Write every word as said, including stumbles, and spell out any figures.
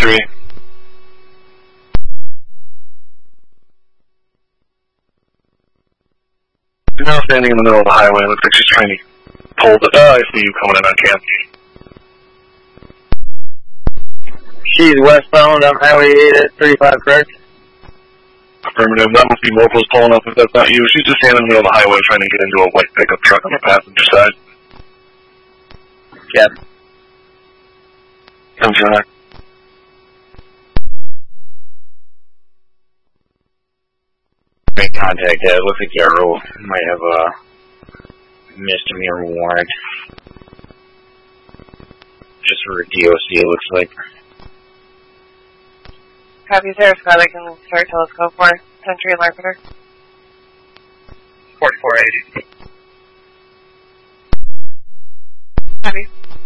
three. She's now standing in the middle of the highway. Looks like she's trying to pull the... Oh, I see you coming in on cam. She's westbound on Highway eight at thirty-five, correct? Affirmative. That must be locals pulling up if that's not you. She's just standing in the middle of the highway trying to get into a white pickup truck on the passenger side. Yep. Comes from that. Make contact. Uh, looks like Yarrow might have a misdemeanor warrant. Just for a D O C, it looks like. Copy, Sarah Scott. I can start telescope for Century Alarm Fitter. forty-four eighty.